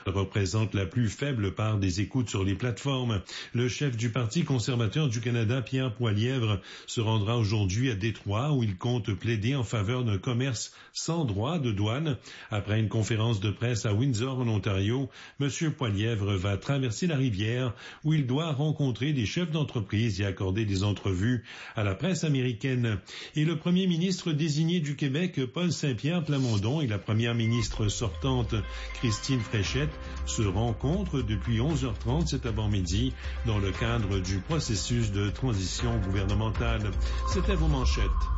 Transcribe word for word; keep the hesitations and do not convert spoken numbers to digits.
représente la plus faible part des écoutes sur les plateformes. Le chef du Parti conservateur du Canada, Pierre Poilievre, se rendra aujourd'hui à Détroit où il compte plaider en faveur d'un commerce sans droit de douane. Après une conférence de presse à Windsor, en Ontario, M. Poilievre va traverser la rivière où il doit rencontrer des chefs d'entreprise et accorder des entrevues à la presse américaine. Et le premier ministre désigné du Québec, Paul Saint-Pierre Plamondon, et la première ministre sortante, Christine Fréchette, se rencontrent depuis onze heures trente cet avant-midi dans le cadre du processus de transition gouvernementale. C'était vos manchettes.